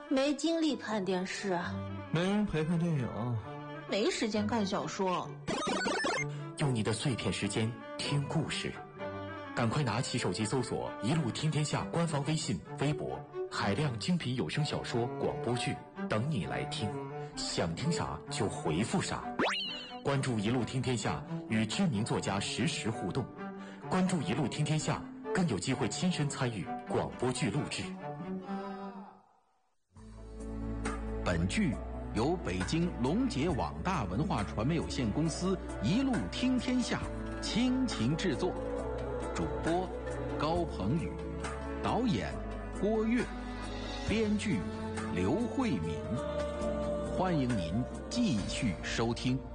没精力看电视， 没人陪看电影， 没时间看小说。 用你的碎片时间听故事，赶快拿起手机搜索“一路听天下”官方微信、微博，海量精品有声小说、广播剧等你来听。想听啥就回复啥。关注“一路听天下”，与知名作家实时互动。关注“一路听天下”，更有机会亲身参与广播剧录制。 本剧由北京龙杰网大文化传媒有限公司一路听天下倾情制作，主播高鹏宇，导演郭跃，编剧刘慧敏。欢迎您继续收听。